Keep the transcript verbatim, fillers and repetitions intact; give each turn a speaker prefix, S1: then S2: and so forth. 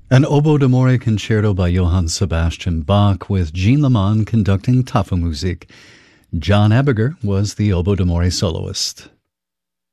S1: An oboe d'amore concerto by Johann Sebastian Bach with Jean Lamond conducting Tafelmusik. John Ebinger was the oboe d'amore soloist.